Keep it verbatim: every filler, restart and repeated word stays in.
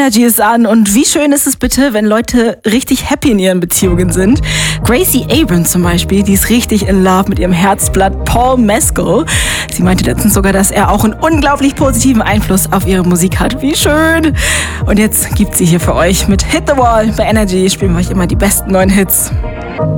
Energy ist an und wie schön ist es bitte, wenn Leute richtig happy in ihren Beziehungen sind. Gracie Abrams zum Beispiel, die ist richtig in love mit ihrem Herzblatt Paul Mescal. Sie meinte letztens sogar, dass er auch einen unglaublich positiven Einfluss auf ihre Musik hat. Wie schön! Und jetzt gibt sie hier für euch mit Hit the Wall. Bei Energy spielen wir euch immer die besten neuen Hits.